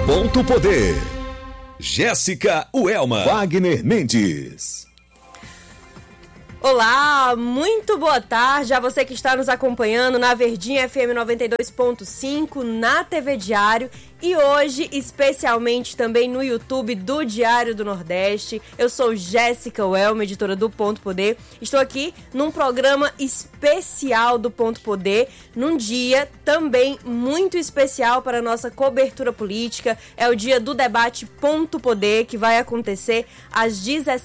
Ponto Poder. Jéssica Uelma, Wagner Mendes. Olá, muito boa tarde a você que está nos acompanhando na Verdinha FM 92.5, na TV Diário e hoje, especialmente também no YouTube do Diário do Nordeste. Eu sou Jéssica Uelma, editora do Ponto Poder. Estou aqui num programa especial do Ponto Poder, num dia também muito especial para a nossa cobertura política. É o dia do debate Ponto Poder, que vai acontecer às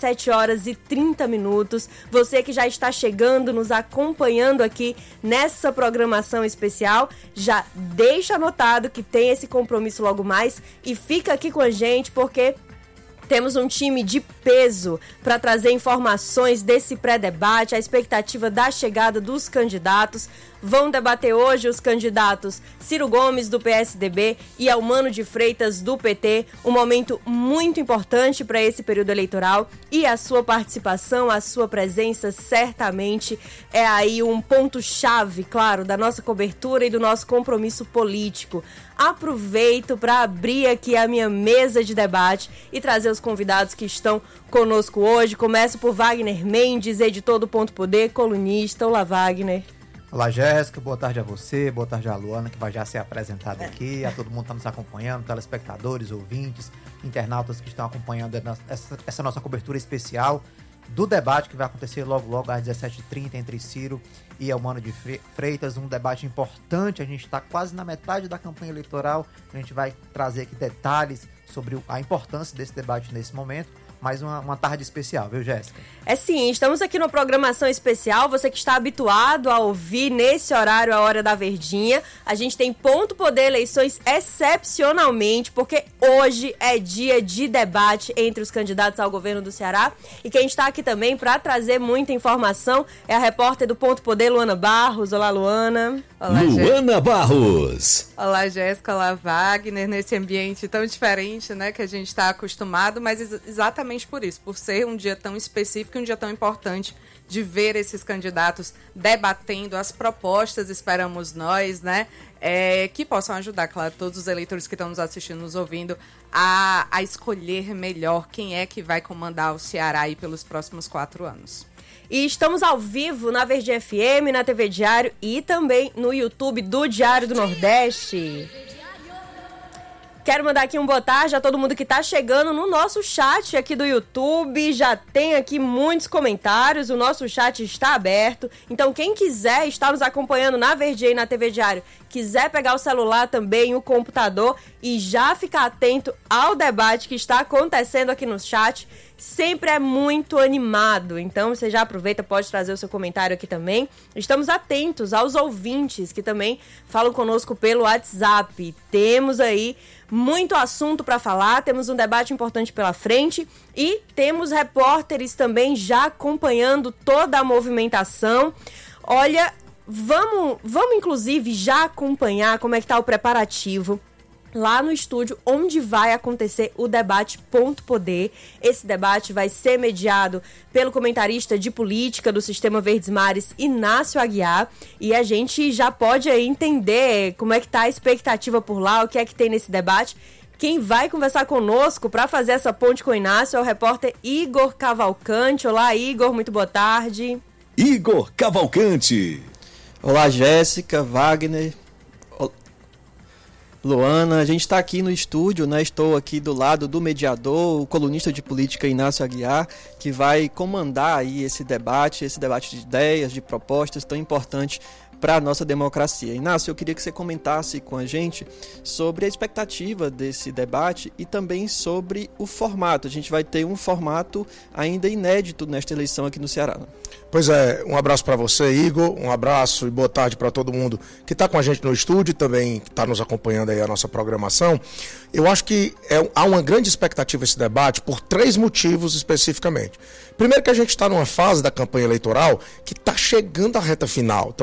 17h30. Você que já está chegando, nos acompanhando aqui nessa programação especial, já deixa anotado que tem esse compromisso logo mais e fica aqui com a gente porque temos um time de peso para trazer informações desse pré-debate, a expectativa da chegada dos candidatos. Vão debater hoje os candidatos Ciro Gomes, do PSDB, e Eumano de Freitas, do PT. Um momento muito importante para esse período eleitoral e a sua participação, a sua presença certamente é aí um ponto-chave, claro, da nossa cobertura e do nosso compromisso político. Aproveito para abrir aqui a minha mesa de debate e trazer os convidados que estão conosco hoje. Começo por Wagner Mendes, editor do Ponto Poder, colunista. Olá, Wagner. Olá, Jéssica, boa tarde a você, boa tarde a Luana, que vai já ser apresentada aqui, a todo mundo que está nos acompanhando, telespectadores, ouvintes, internautas que estão acompanhando essa nossa cobertura especial do debate que vai acontecer logo às 17h30 entre Ciro e Eumano de Freitas, um debate importante. A gente está quase na metade da campanha eleitoral, a gente vai trazer aqui detalhes sobre a importância desse debate nesse momento. Mais uma tarde especial, viu, Jéssica? É sim, estamos aqui numa programação especial. Você que está habituado a ouvir nesse horário a Hora da Verdinha, a gente tem Ponto Poder Eleições excepcionalmente, porque hoje é dia de debate entre os candidatos ao governo do Ceará. E quem está aqui também para trazer muita informação é a repórter do Ponto Poder, Luana Barros. Olá, Luana. Olá, Luana Barros. Olá, Jéssica. Olá, Wagner. Nesse ambiente tão diferente, né, que a gente está acostumado, mas exatamente por isso, por ser um dia tão específico, um dia tão importante de ver esses candidatos debatendo as propostas, esperamos nós, né, que possam ajudar, claro, todos os eleitores que estão nos assistindo, nos ouvindo, a escolher melhor quem é que vai comandar o Ceará aí pelos próximos 4 anos. E estamos ao vivo na Verdinha FM, na TV Diário e também no YouTube do Diário do Nordeste. Quero mandar aqui um boa tarde a todo mundo que está chegando no nosso chat aqui do YouTube. Já tem aqui muitos comentários, o nosso chat está aberto. Então quem quiser estar nos acompanhando na Verdinha e na TV Diário, quiser pegar o celular também, o computador e já ficar atento ao debate que está acontecendo aqui no chat, sempre é muito animado. Então você já aproveita, pode trazer o seu comentário aqui também. Estamos atentos aos ouvintes que também falam conosco pelo WhatsApp. Temos aí muito assunto para falar, temos um debate importante pela frente e temos repórteres também já acompanhando toda a movimentação. Olha, vamos inclusive já acompanhar como é que está o preparativo lá no estúdio onde vai acontecer o debate Ponto Poder. Esse debate vai ser mediado pelo comentarista de política do Sistema Verdes Mares, Inácio Aguiar, e a gente já pode aí entender como é que tá a expectativa por lá, o que é que tem nesse debate. Quem vai conversar conosco para fazer essa ponte com o Inácio é o repórter Igor Cavalcante. Olá, Igor, muito boa tarde. Igor Cavalcante. Olá, Jéssica, Wagner, Luana, a gente está aqui no estúdio, né? Estou aqui do lado do mediador, o colunista de política Inácio Aguiar, que vai comandar aí esse debate de ideias, de propostas tão importante para a nossa democracia. Inácio, eu queria que você comentasse com a gente sobre a expectativa desse debate e também sobre o formato. A gente vai ter um formato ainda inédito nesta eleição aqui no Ceará. Pois é, um abraço para você, Igor, um abraço e boa tarde para todo mundo que está com a gente no estúdio e também que está nos acompanhando aí a nossa programação. Eu acho que há uma grande expectativa esse debate por 3 motivos especificamente. Primeiro que a gente está numa fase da campanha eleitoral que está chegando à reta final, então a gente não está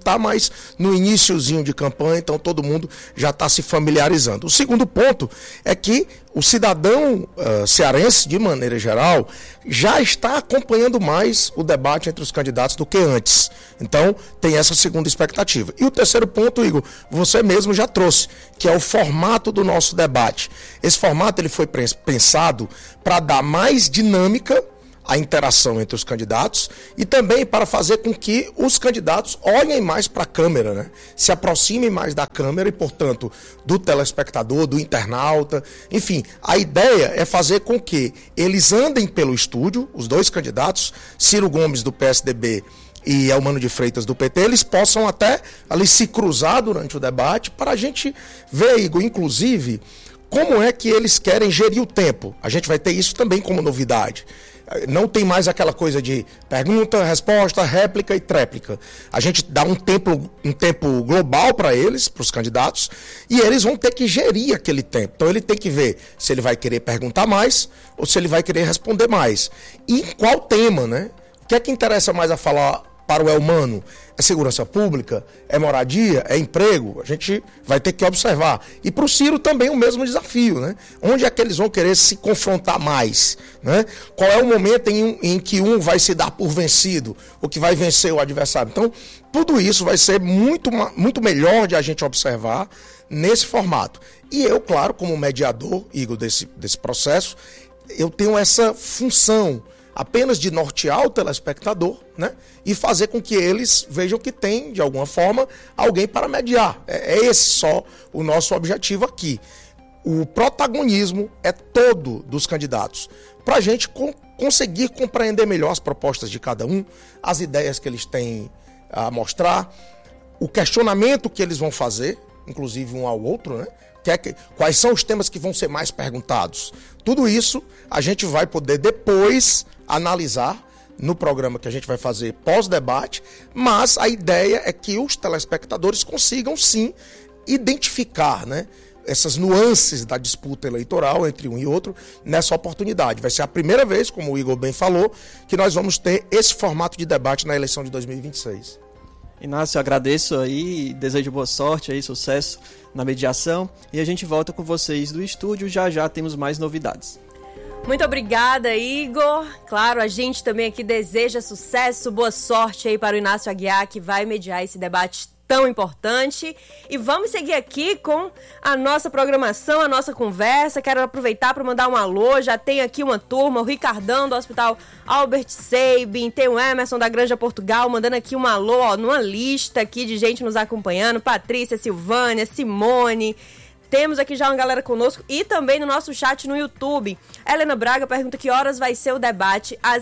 está mais no iniciozinho de campanha, então todo mundo já está se familiarizando. O segundo ponto é que o cidadão cearense, de maneira geral, já está acompanhando mais o debate entre os candidatos do que antes. Então, tem essa segunda expectativa. E o terceiro ponto, Igor, você mesmo já trouxe, que é o formato do nosso debate. Esse formato ele foi pensado para dar mais dinâmica a interação entre os candidatos e também para fazer com que os candidatos olhem mais para a câmera, né? Se aproximem mais da câmera e, portanto, do telespectador, do internauta. Enfim, a ideia é fazer com que eles andem pelo estúdio, os dois candidatos, Ciro Gomes do PSDB e Eumano de Freitas do PT, eles possam até ali se cruzar durante o debate para a gente ver, Igor, inclusive, como é que eles querem gerir o tempo. A gente vai ter isso também como novidade. Não tem mais aquela coisa de pergunta, resposta, réplica e tréplica. A gente dá um tempo global para eles, para os candidatos, e eles vão ter que gerir aquele tempo. Então ele tem que ver se ele vai querer perguntar mais ou se ele vai querer responder mais. E em qual tema, né? O que é que interessa mais a falar para o Eumano? É segurança pública? É moradia? É emprego? A gente vai ter que observar. E para o Ciro também o mesmo desafio, né? Onde é que eles vão querer se confrontar mais, né? Qual é o momento em que um vai se dar por vencido, o que vai vencer o adversário? Então, tudo isso vai ser muito melhor de a gente observar nesse formato. E eu, claro, como mediador, Igor, desse processo, eu tenho essa função apenas de nortear o telespectador, né? E fazer com que eles vejam que tem, de alguma forma, alguém para mediar. É esse só o nosso objetivo aqui. O protagonismo é todo dos candidatos, para a gente conseguir compreender melhor as propostas de cada um, as ideias que eles têm a mostrar, o questionamento que eles vão fazer, inclusive um ao outro, né? Quais são os temas que vão ser mais perguntados. Tudo isso a gente vai poder depois analisar no programa que a gente vai fazer pós-debate, mas a ideia é que os telespectadores consigam sim identificar, né, essas nuances da disputa eleitoral entre um e outro nessa oportunidade. Vai ser a primeira vez, como o Igor bem falou, que nós vamos ter esse formato de debate na eleição de 2026. Inácio, agradeço aí, desejo boa sorte aí, sucesso na mediação, e a gente volta com vocês do estúdio, já temos mais novidades. Muito obrigada, Igor. Claro, a gente também aqui deseja sucesso, boa sorte aí para o Inácio Aguiar, que vai mediar esse debate tão importante. E vamos seguir aqui com a nossa programação, a nossa conversa. Quero aproveitar para mandar um alô. Já tem aqui uma turma, o Ricardão do Hospital Albert Sabin, tem o Emerson da Granja Portugal, mandando aqui um alô, ó, numa lista aqui de gente nos acompanhando. Patrícia, Silvânia, Simone. Temos aqui já uma galera conosco e também no nosso chat no YouTube. Helena Braga pergunta que horas vai ser o debate. Às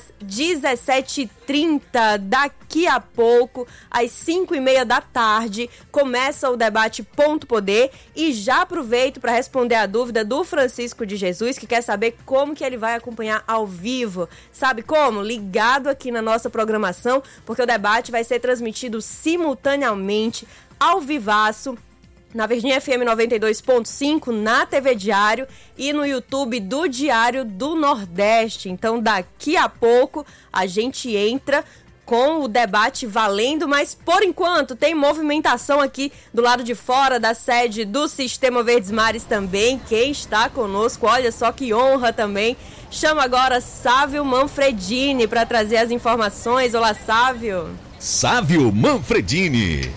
17h30, daqui a pouco, às 5h30 da tarde, começa o debate Ponto Poder. E já aproveito para responder a dúvida do Francisco de Jesus, que quer saber como que ele vai acompanhar ao vivo. Sabe como? Ligado aqui na nossa programação, porque o debate vai ser transmitido simultaneamente, ao vivaço, na Verdinha FM 92.5, na TV Diário e no YouTube do Diário do Nordeste. Então, daqui a pouco, a gente entra com o debate valendo, mas, por enquanto, tem movimentação aqui do lado de fora da sede do Sistema Verdes Mares também. Quem está conosco, olha só que honra também. Chamo agora Sávio Manfredini para trazer as informações. Olá, Sávio. Sávio Manfredini.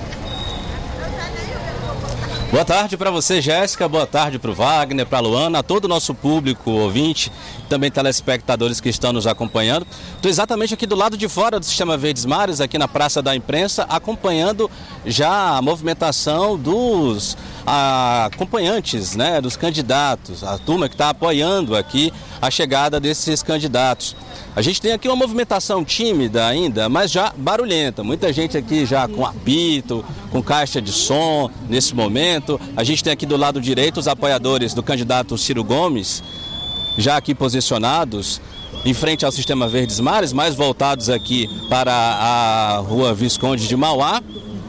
Boa tarde para você, Jéssica, boa tarde para o Wagner, para a Luana, a todo o nosso público ouvinte, também telespectadores que estão nos acompanhando. Estou exatamente aqui do lado de fora do Sistema Verdes Mares, aqui na Praça da Imprensa, acompanhando já a movimentação dos acompanhantes, né, dos candidatos, a turma que está apoiando aqui a chegada desses candidatos. A gente tem aqui uma movimentação tímida ainda, mas já barulhenta. Muita gente aqui já com apito, com caixa de som nesse momento. A gente tem aqui do lado direito os apoiadores do candidato Ciro Gomes, já aqui posicionados em frente ao Sistema Verdes Mares, mais voltados aqui para a Rua Visconde de Mauá.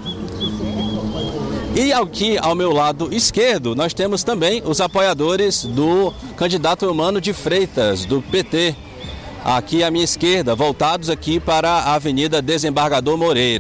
E aqui ao meu lado esquerdo nós temos também os apoiadores do candidato Eumano de Freitas, do PT. Aqui à minha esquerda, voltados aqui para a Avenida Desembargador Moreira.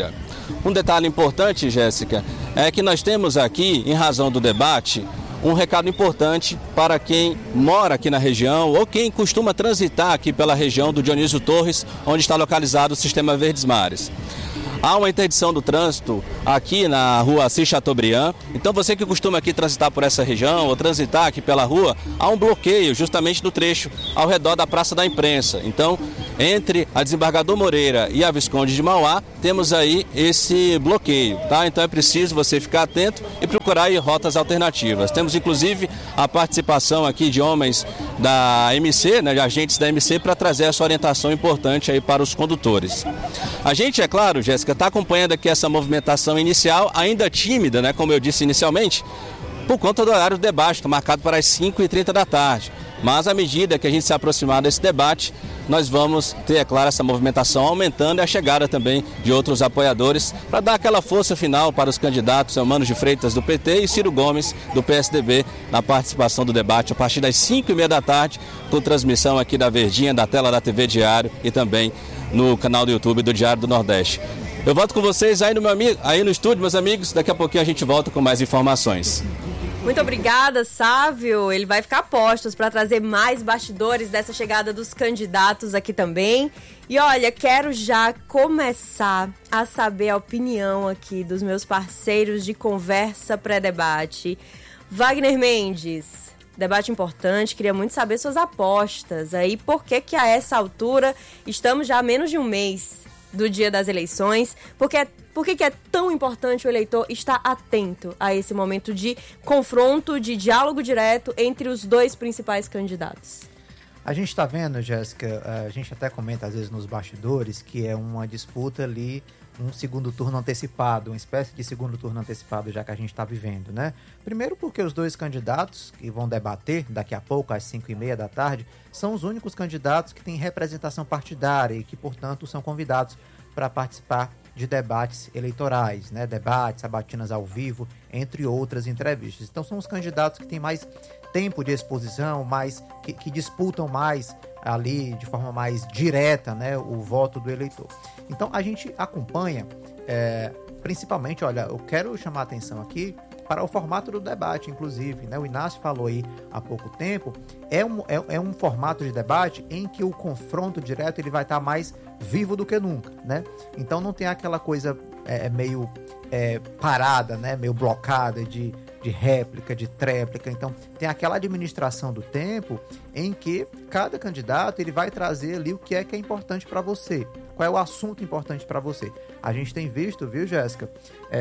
Um detalhe importante, Jéssica, é que nós temos aqui, em razão do debate, um recado importante para quem mora aqui na região ou quem costuma transitar aqui pela região do Dionísio Torres, onde está localizado o Sistema Verdes Mares. Há uma interdição do trânsito aqui na rua Assis Chateaubriand, então você que costuma aqui transitar por essa região ou transitar aqui pela rua, há um bloqueio justamente no trecho ao redor da Praça da Imprensa. Então, entre a Desembargador Moreira e a Visconde de Mauá, temos aí esse bloqueio, tá? Então é preciso você ficar atento e procurar aí rotas alternativas. Temos inclusive a participação aqui de homens da MC, né, de agentes da MC, para trazer essa orientação importante aí para os condutores. A gente, é claro, Jéssica, está acompanhando aqui essa movimentação inicial, ainda tímida, né, como eu disse inicialmente, por conta do horário do debate, marcado para as 5h30 da tarde. Mas à medida que a gente se aproximar desse debate, nós vamos ter, é claro, essa movimentação aumentando e a chegada também de outros apoiadores para dar aquela força final para os candidatos Eumano de Freitas do PT e Ciro Gomes do PSDB na participação do debate a partir das 5h30 da tarde, com transmissão aqui da Verdinha, da tela da TV Diário e também no canal do YouTube do Diário do Nordeste. Eu volto com vocês aí no estúdio, meus amigos. Daqui a pouquinho a gente volta com mais informações. Muito obrigada, Sávio. Ele vai ficar a postos para trazer mais bastidores dessa chegada dos candidatos aqui também. E olha, quero já começar a saber a opinião aqui dos meus parceiros de conversa pré-debate. Wagner Mendes, debate importante, queria muito saber suas apostas aí. Por que a essa altura estamos já a menos de um mês do dia das eleições? Por que é tão importante o eleitor estar atento a esse momento de confronto, de diálogo direto entre os dois principais candidatos? A gente está vendo, Jéssica, a gente até comenta às vezes nos bastidores que é uma disputa ali, um segundo turno antecipado, uma espécie de segundo turno antecipado já que a gente está vivendo, né? Primeiro porque os dois candidatos que vão debater daqui a pouco, às 5h30 da tarde, são os únicos candidatos que têm representação partidária e que, portanto, são convidados para participar de debates eleitorais, né? Debates, sabatinas ao vivo, entre outras entrevistas. Então são os candidatos que têm mais tempo de exposição, que disputam mais ali de forma mais direta, né, o voto do eleitor. Então a gente acompanha, principalmente, olha, eu quero chamar a atenção aqui para o formato do debate, inclusive, né? O Inácio falou aí há pouco tempo, é um formato de debate em que o confronto direto ele vai estar mais vivo do que nunca, né? Então não tem aquela coisa meio parada, né? Meio blocada de réplica, de tréplica. Então tem aquela administração do tempo em que cada candidato ele vai trazer ali o que é importante para você. Qual é o assunto importante para você? A gente tem visto, viu, Jéssica,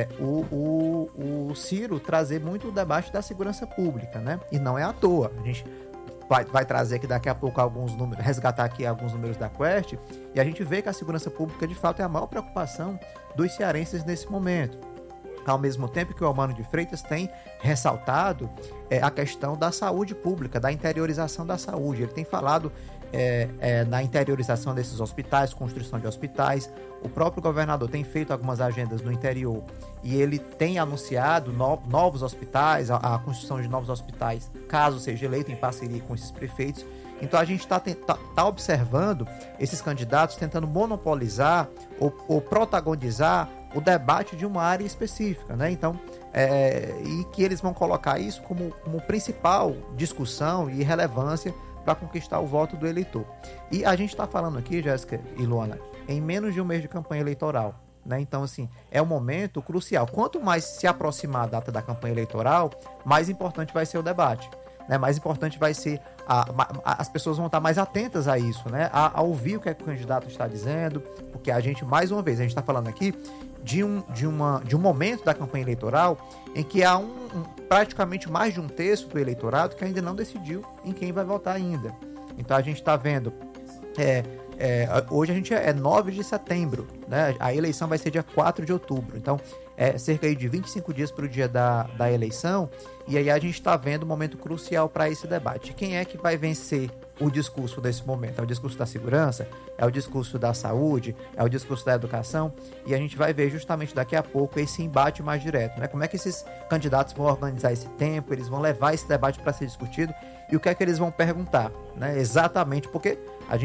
o Ciro trazer muito o debate da segurança pública, né? E não é à toa. A gente vai trazer aqui daqui a pouco alguns números, resgatar aqui alguns números da Quest, e a gente vê que a segurança pública, de fato, é a maior preocupação dos cearenses nesse momento. Ao mesmo tempo que o Eumano de Freitas tem ressaltado a questão da saúde pública, da interiorização da saúde. Ele tem falado na interiorização desses hospitais, construção de hospitais. O próprio governador tem feito algumas agendas no interior e ele tem anunciado novos hospitais, a construção de novos hospitais, caso seja eleito em parceria com esses prefeitos. Então a gente tá observando esses candidatos tentando monopolizar ou protagonizar o debate de uma área específica, né? Então, e que eles vão colocar isso como principal discussão e relevância para conquistar o voto do eleitor. E a gente está falando aqui, Jéssica e Luana, em menos de um mês de campanha eleitoral, né? Então, assim, é um momento crucial. Quanto mais se aproximar a data da campanha eleitoral, mais importante vai ser o debate, né? Mais importante vai ser as pessoas vão estar mais atentas a isso, né? A ouvir o que é que o candidato está dizendo, porque a gente, mais uma vez, a gente está falando aqui de um momento da campanha eleitoral em que há praticamente mais de um terço do eleitorado que ainda não decidiu em quem vai votar ainda. Então a gente está vendo, hoje a gente é 9 de setembro, né? A eleição vai ser dia 4 de outubro, então cerca de 25 dias para o dia da eleição, e aí a gente está vendo um momento crucial para esse debate. Quem é que vai vencer o discurso desse momento? É o discurso da segurança? É o discurso da saúde? É o discurso da educação? E a gente vai ver justamente daqui a pouco esse embate mais direto, né? Como é que esses candidatos vão organizar esse tempo, eles vão levar esse debate para ser discutido e o que é que eles vão perguntar, né? Exatamente, porque a gente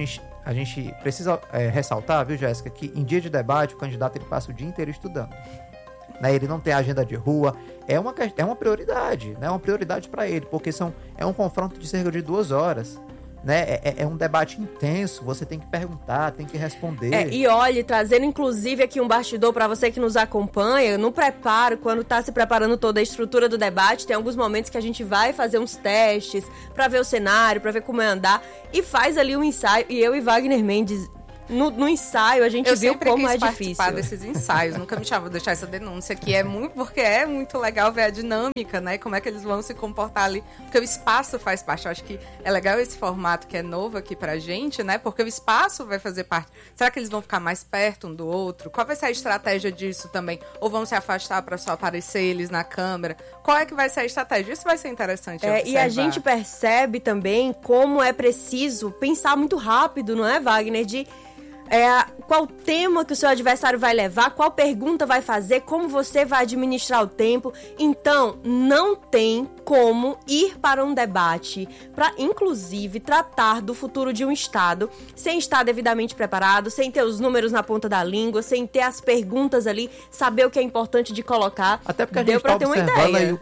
a gente precisa ressaltar, viu, Jéssica, que em dia de debate o candidato ele passa o dia inteiro estudando. Né? Ele não tem agenda de rua, é uma prioridade, né? É uma prioridade para ele, porque é um confronto de cerca de 2 horas. Né? É um debate intenso, você tem que perguntar, tem que responder. E olha, trazendo inclusive aqui um bastidor para você que nos acompanha, no preparo, quando está se preparando toda a estrutura do debate, tem alguns momentos que a gente vai fazer uns testes para ver o cenário, para ver como é andar, e faz ali um ensaio, e eu e Wagner Mendes... No ensaio, a gente viu como é difícil. Eu sempre participar desses ensaios, nunca me chamava, vou deixar essa denúncia aqui, porque é muito legal ver a dinâmica, né, como é que eles vão se comportar ali, porque o espaço faz parte, eu acho que é legal esse formato que é novo aqui pra gente, né, porque o espaço vai fazer parte. Será que eles vão ficar mais perto um do outro? Qual vai ser a estratégia disso também? Ou vão se afastar pra só aparecer eles na câmera? Qual é que vai ser a estratégia? Isso vai ser interessante observar. E a gente percebe também como é preciso pensar muito rápido, não é, Wagner, qual tema que o seu adversário vai levar, qual pergunta vai fazer, como você vai administrar o tempo. Então, não tem como ir para um debate para, inclusive, tratar do futuro de um Estado sem estar devidamente preparado, sem ter os números na ponta da língua, sem ter as perguntas ali, saber o que é importante de colocar. Até porque a gente está observando aí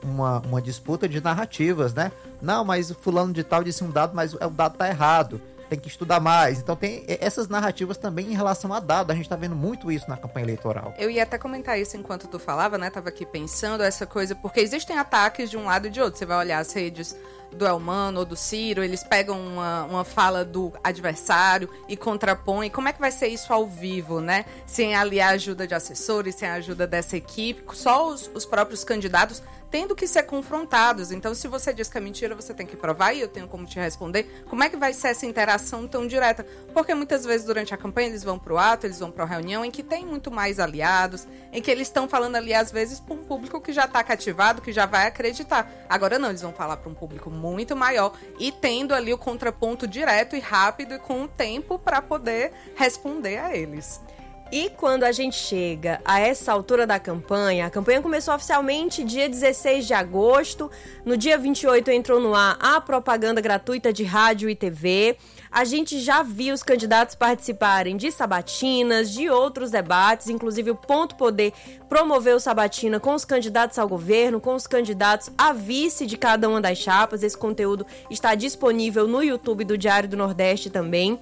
uma disputa de narrativas, né? Não, mas o fulano de tal disse um dado, mas o dado está errado. Tem que estudar mais. Então tem essas narrativas também em relação a dados. A gente tá vendo muito isso na campanha eleitoral. Eu ia até comentar isso enquanto tu falava, né? Tava aqui pensando essa coisa, porque existem ataques de um lado e de outro. Você vai olhar as redes do Elmano ou do Ciro, eles pegam uma fala do adversário e contrapõem. Como é que vai ser isso ao vivo, né? Sem ali a ajuda de assessores, sem a ajuda dessa equipe, só os próprios candidatos tendo que ser confrontados. Então, se você diz que é mentira, você tem que provar e eu tenho como te responder. Como é que vai ser essa interação tão direta? Porque muitas vezes durante a campanha eles vão pro ato, eles vão pra reunião em que tem muito mais aliados, em que eles estão falando ali às vezes para um público que já está cativado, que já vai acreditar. Agora não, eles vão falar para um público muito maior e tendo ali o contraponto direto e rápido e com o tempo para poder responder a eles. E quando a gente chega a essa altura da campanha, a campanha começou oficialmente dia 16 de agosto, no dia 28 entrou no ar a propaganda gratuita de rádio e TV. A gente já viu os candidatos participarem de sabatinas, de outros debates, inclusive o Ponto Poder promoveu sabatina com os candidatos ao governo, com os candidatos a vice de cada uma das chapas. Esse conteúdo está disponível no YouTube do Diário do Nordeste também.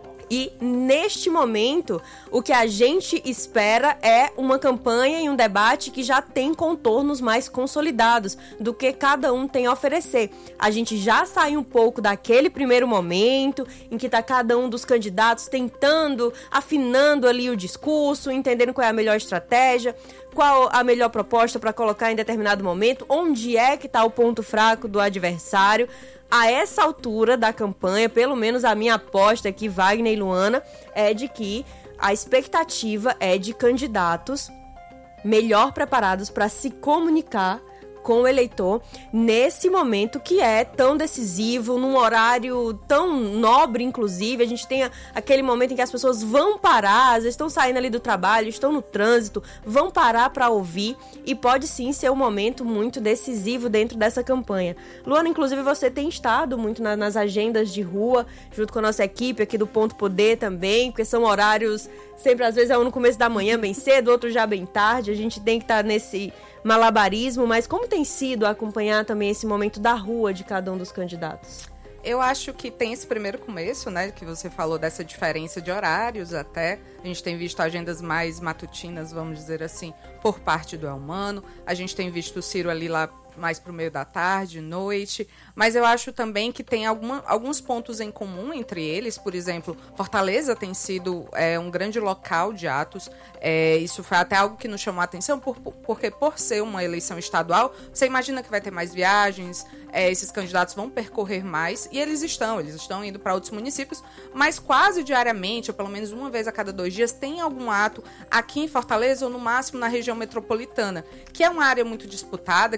E neste momento, o que a gente espera é uma campanha e um debate que já tem contornos mais consolidados do que cada um tem a oferecer. A gente já sai um pouco daquele primeiro momento em que está cada um dos candidatos tentando, afinando ali o discurso, entendendo qual é a melhor estratégia, qual a melhor proposta para colocar em determinado momento, onde é que está o ponto fraco do adversário. A essa altura da campanha, pelo menos a minha aposta aqui, Wagner e Luana, é de que a expectativa é de candidatos melhor preparados para se comunicar com o eleitor nesse momento que é tão decisivo, num horário tão nobre, inclusive. A gente tem aquele momento em que as pessoas vão parar, às vezes estão saindo ali do trabalho, estão no trânsito, vão parar para ouvir e pode sim ser um momento muito decisivo dentro dessa campanha. Luana, inclusive você tem estado muito nas agendas de rua, junto com a nossa equipe aqui do Ponto Poder também, porque são horários, sempre às vezes é um no começo da manhã bem cedo, outro já bem tarde, a gente tem que estar nesse malabarismo, mas como tem sido acompanhar também esse momento da rua de cada um dos candidatos? Eu acho que tem esse primeiro começo, né, que você falou dessa diferença de horários até. A gente tem visto agendas mais matutinas, vamos dizer assim, por parte do Elmano. A gente tem visto o Ciro ali lá mais pro meio da tarde, noite. Mas eu acho também que tem alguns pontos em comum entre eles. Por exemplo, Fortaleza tem sido um grande local de atos. Isso foi até algo que nos chamou a atenção, porque por ser uma eleição estadual, você imagina que vai ter mais viagens, esses candidatos vão percorrer mais, e eles estão indo para outros municípios, mas quase diariamente, ou pelo menos uma vez a cada 2 dias, tem algum ato aqui em Fortaleza, ou no máximo na região metropolitana, que é uma área muito disputada, que, por exemplo,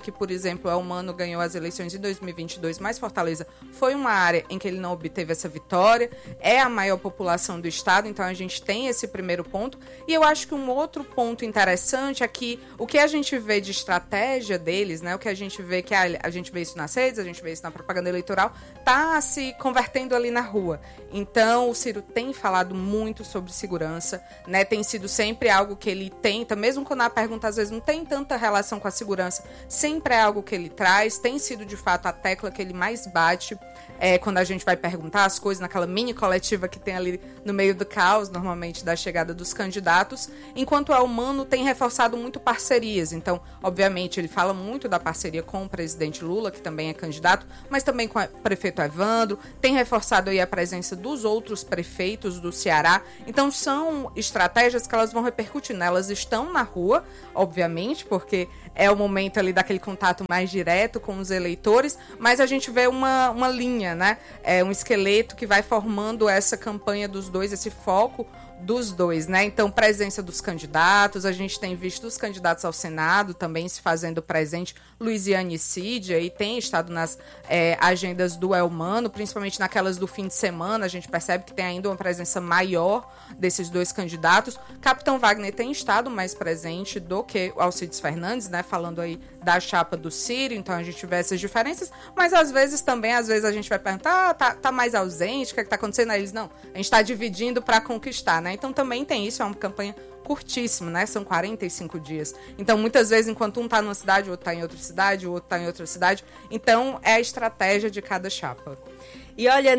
exemplo, o Elmano ganhou as eleições em 2022, mas Fortaleza foi uma área em que ele não obteve essa vitória, é a maior população do estado, então a gente tem esse primeiro ponto. E eu acho que um outro ponto interessante é que o que a gente vê de estratégia deles, né, o que a gente vê, que a gente vê isso nas redes, a gente vê isso na propaganda eleitoral, tá se convertendo ali na rua. Então o Ciro tem falado muito sobre segurança, né, tem sido sempre algo que ele tenta, mesmo quando a pergunta às vezes não tem tanta relação com a segurança, sempre é algo que ele traz, tem sido de fato a tecla que ele mais bate quando a gente vai perguntar as coisas naquela mini coletiva que tem ali no meio do caos, normalmente da chegada dos candidatos, enquanto o Elmano tem reforçado muito parcerias. Então, obviamente, ele fala muito da parceria com o presidente Lula, que também é candidato, mas também com o prefeito Evandro, tem reforçado aí a presença dos outros prefeitos do Ceará. Então, são estratégias que elas vão repercutir, né? Elas estão na rua, obviamente, porque é o momento ali daquele contato mais direto com os eleitores, mas a gente vê uma linha, né? Um esqueleto que vai formando essa campanha dos dois, esse foco dos dois, né? Então, presença dos candidatos, a gente tem visto os candidatos ao Senado também se fazendo presente, Luiziane e Cid, aí tem estado nas agendas do Elmano, principalmente naquelas do fim de semana, a gente percebe que tem ainda uma presença maior desses dois candidatos. Capitão Wagner tem estado mais presente do que o Alcides Fernandes, né? Falando aí da chapa do Ciro, então a gente vê essas diferenças, mas às vezes a gente vai perguntar, tá mais ausente, o que é que tá acontecendo? Aí eles, não, a gente tá dividindo para conquistar, né? Então também tem isso, é uma campanha curtíssima, né? São 45 dias. Então, muitas vezes, enquanto um tá numa cidade, o outro tá em outra cidade, o outro tá em outra cidade. Então, é a estratégia de cada chapa. E olha,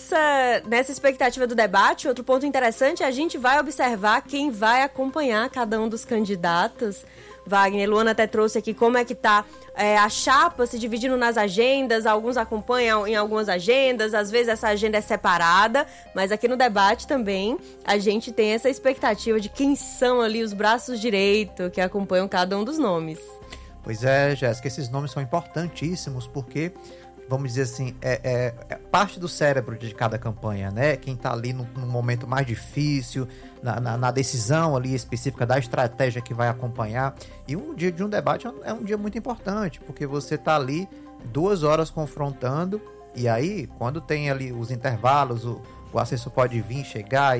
nessa expectativa do debate, outro ponto interessante, a gente vai observar quem vai acompanhar cada um dos candidatos. Wagner, Luana até trouxe aqui como é que tá a chapa se dividindo nas agendas, alguns acompanham em algumas agendas, às vezes essa agenda é separada, mas aqui no debate também a gente tem essa expectativa de quem são ali os braços direitos que acompanham cada um dos nomes. Pois é, Jéssica, esses nomes são importantíssimos porque, vamos dizer assim, é parte do cérebro de cada campanha, né? Quem está ali no momento mais difícil, na decisão ali específica da estratégia que vai acompanhar. E um dia de um debate é um dia muito importante, porque você está ali 2 horas confrontando, e aí, quando tem ali os intervalos, o assessor pode vir, chegar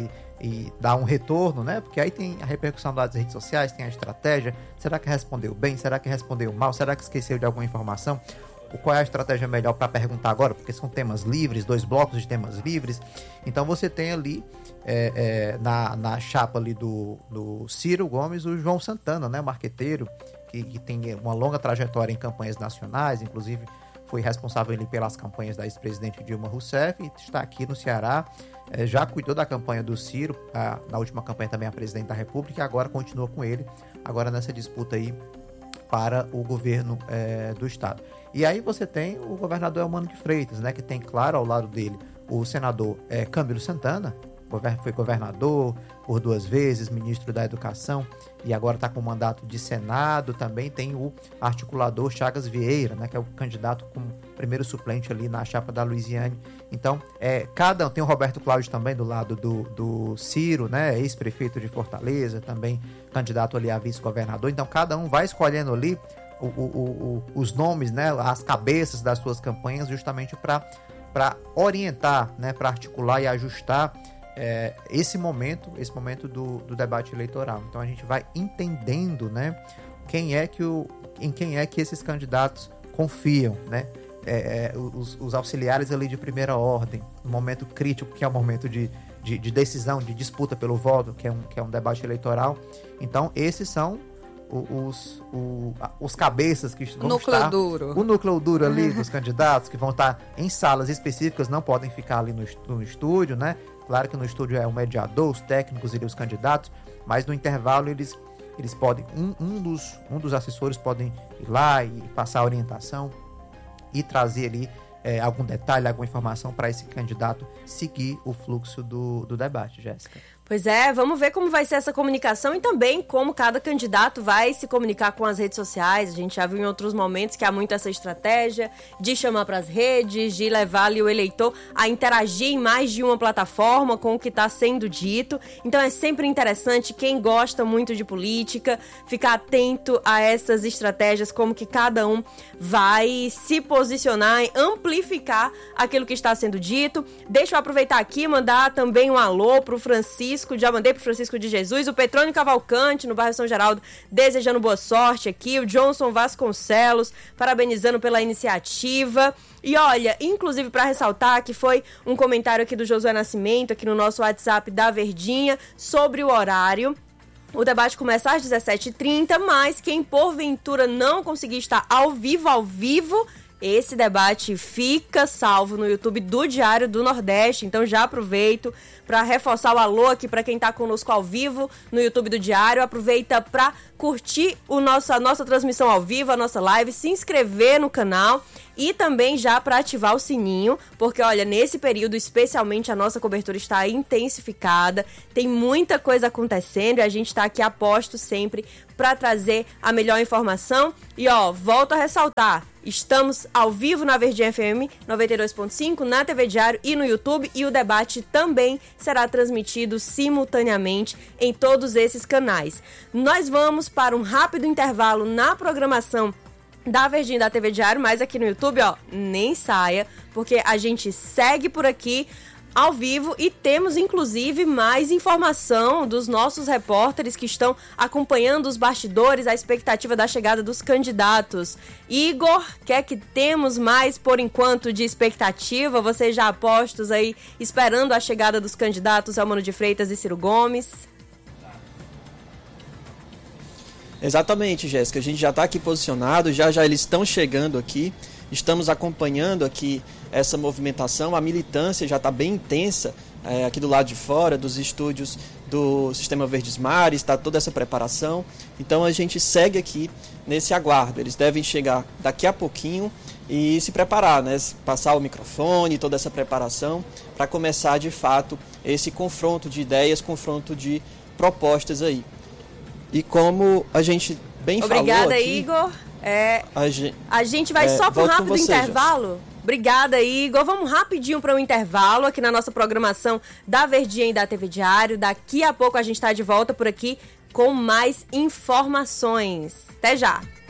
e dar um retorno, né? Porque aí tem a repercussão das redes sociais, tem a estratégia. Será que respondeu bem? Será que respondeu mal? Será que esqueceu de alguma informação? Qual é a estratégia melhor para perguntar agora? Porque são temas livres, 2 blocos de temas livres. Então você tem ali na chapa ali do Ciro Gomes o João Santana, né, marqueteiro, que tem uma longa trajetória em campanhas nacionais, inclusive foi responsável ali pelas campanhas da ex-presidente Dilma Rousseff e está aqui no Ceará, já cuidou da campanha do Ciro, na última campanha também a presidente da República, e agora continua com ele, agora nessa disputa aí para o governo do estado. E aí você tem o governador Elmano de Freitas, né, que tem claro ao lado dele o senador Camilo Santana, foi governador por 2 vezes, ministro da Educação, e agora está com mandato de Senado. Também tem o articulador Chagas Vieira, né, que é o candidato como primeiro suplente ali na chapa da Luiziane. Então, tem o Roberto Cláudio também do lado do Ciro, né, ex-prefeito de Fortaleza, também candidato ali a vice-governador. Então, cada um vai escolhendo ali os nomes, né, as cabeças das suas campanhas, justamente para orientar, né, para articular e ajustar esse momento do debate eleitoral. Então a gente vai entendendo, né, em quem é que esses candidatos confiam, né, os auxiliares ali de primeira ordem, no momento crítico, que é o momento de decisão, de disputa pelo voto, que é um debate eleitoral. Então esses são os cabeças que vão estar... O núcleo duro ali dos candidatos, que vão estar em salas específicas, não podem ficar ali no estúdio, né? Claro que no estúdio é o mediador, os técnicos e os candidatos, mas no intervalo eles podem... Um dos assessores podem ir lá e passar a orientação e trazer ali algum detalhe, alguma informação para esse candidato seguir o fluxo do debate, Jéssica. Pois é, vamos ver como vai ser essa comunicação e também como cada candidato vai se comunicar com as redes sociais. A gente já viu em outros momentos que há muito essa estratégia de chamar para as redes, de levar ali o eleitor a interagir em mais de uma plataforma com o que está sendo dito. Então é sempre interessante, quem gosta muito de política, ficar atento a essas estratégias, como que cada um vai se posicionar e amplificar aquilo que está sendo dito. Deixa eu aproveitar aqui e mandar também um alô para o Francisco. Já mandei pro Francisco de Jesus, o Petrônio Cavalcante, no bairro São Geraldo, desejando boa sorte aqui, o Johnson Vasconcelos, parabenizando pela iniciativa. E olha, inclusive para ressaltar que foi um comentário aqui do Josué Nascimento, aqui no nosso WhatsApp da Verdinha, sobre o horário. O debate começa às 17h30, mas quem porventura não conseguir estar ao vivo, esse debate fica salvo no YouTube do Diário do Nordeste. Então já aproveito para reforçar o alô aqui para quem está conosco ao vivo no YouTube do Diário. Aproveita para curtir a nossa transmissão ao vivo, a nossa live, se inscrever no canal e também já para ativar o sininho, porque olha, nesse período especialmente a nossa cobertura está intensificada, tem muita coisa acontecendo e a gente está aqui a posto sempre para trazer a melhor informação. E ó, volto a ressaltar, estamos ao vivo na Verdinha FM 92.5, na TV Diário e no YouTube, e o debate também será transmitido simultaneamente em todos esses canais. Nós vamos para um rápido intervalo na programação da Verdinha da TV Diário, mas aqui no YouTube, ó, nem saia, porque a gente segue por aqui ao vivo e temos inclusive mais informação dos nossos repórteres que estão acompanhando os bastidores, a expectativa da chegada dos candidatos. Igor, quer que temos mais por enquanto de expectativa? Vocês já apostos aí esperando a chegada dos candidatos Elmano de Freitas e Ciro Gomes? Exatamente, Jéssica. A gente já está aqui posicionado, já eles estão chegando aqui. Estamos acompanhando aqui essa movimentação, a militância já está bem intensa aqui do lado de fora, dos estúdios do Sistema Verdes Mares, está toda essa preparação. Então a gente segue aqui nesse aguardo. Eles devem chegar daqui a pouquinho e se preparar, né? Passar o microfone, toda essa preparação para começar de fato esse confronto de ideias, confronto de propostas aí. E como a gente bem falou aqui... Obrigada, Igor. A gente vai só para um rápido intervalo. Obrigada, Igor. Vamos rapidinho para um intervalo aqui na nossa programação da Verdinha e da TV Diário. Daqui a pouco a gente está de volta por aqui com mais informações. Até já!